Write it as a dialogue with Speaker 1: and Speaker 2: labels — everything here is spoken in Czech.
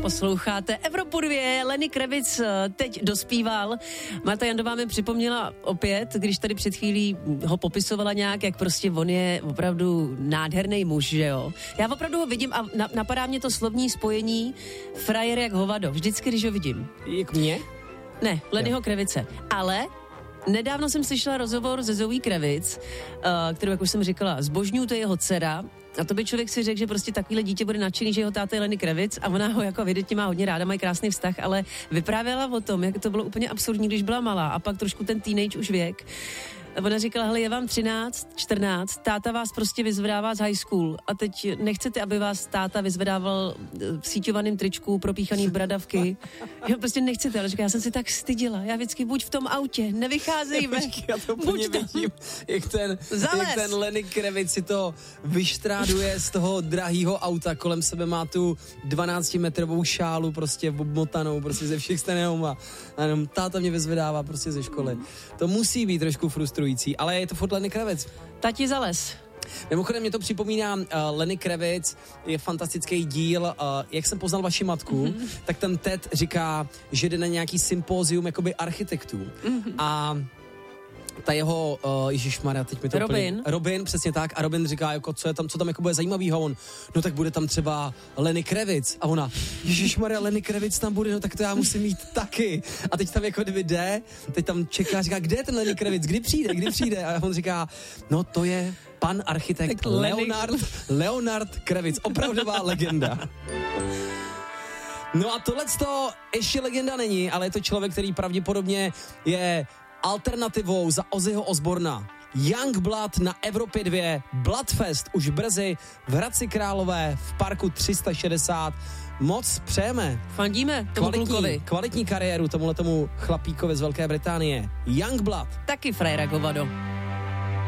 Speaker 1: posloucháte Evropu 2, Lenny Kravitz teď dospíval. Marta Jandová mi připomněla opět, když tady před chvílí ho popisovala nějak, jak prostě on je opravdu nádherný muž, že jo. Já opravdu ho vidím a napadá mě to slovní spojení frajer jak hovado. Vždycky, když ho vidím.
Speaker 2: Jak mě?
Speaker 1: Ne, Lennyho Kravice. Ale nedávno jsem slyšela rozhovor se Zoe Kravitz, kterou, jak už jsem říkala, zbožňuju, to je jeho dcera. A to by člověk si řekl, že prostě takovýhle dítě bude nadšený, že jeho táta je Lenny Kravitz a ona ho jako evidentně má hodně ráda, mají krásný vztah, ale vyprávěla o tom, jak to bylo úplně absurdní, když byla malá a pak trošku ten teenage už věk. Ona říkala, hele, je vám 13, 14, táta vás prostě vyzvedává z high school a teď nechcete, aby vás táta vyzvedával v síťovaném tričku, propíchaný bradavky. Jo, prostě nechcete, ale říká, já jsem si tak styděla, já vždycky buď v tom autě, nevycházejme.
Speaker 2: Já to úplně vidím, jak ten Lenny Kravitz si to vyštráduje z toho drahýho auta, kolem sebe má tu 12-metrovou šálu prostě obmotanou, prostě ze všech stran a jenom táta mě vyzvedává prostě ze školy. To musí být trošku frustrující, ale je to furt Lenny Kravitz.
Speaker 1: Tati za les.
Speaker 2: Mimochodem mě to připomíná Lenny Kravitz, je fantastický díl, jak jsem poznal vaši matku, tak ten Ted říká, že jde na nějaký sympózium jakoby architektů. A ta jeho, ježišmarja, teď mi to Robin, přesně tak, a Robin říká, jako, co tam jako bude zajímavý, a on, no tak bude tam třeba Lenny Kravitz, a ona, ježišmarja, Lenny Kravitz tam bude, no tak to já musím mít taky. A teď tam jako kdyby jde, teď tam čeká, říká, kde je ten Lenny Kravitz, kdy přijde, a on říká, no to je pan architekt Leonard Kravitz, opravdová legenda. No a tohleto ještě legenda není, ale je to člověk, který pravděpodobně je alternativou za Ozzyho Osborna. Youngblood na Evropě 2, Bloodfest už brzy v Hradci Králové v parku 360. Moc přejeme.
Speaker 1: Fandíme tomu klukovi.
Speaker 2: Kvalitní kariéru tomu chlapíkovi z Velké Británie. Youngblood.
Speaker 1: Taky frajera hovado.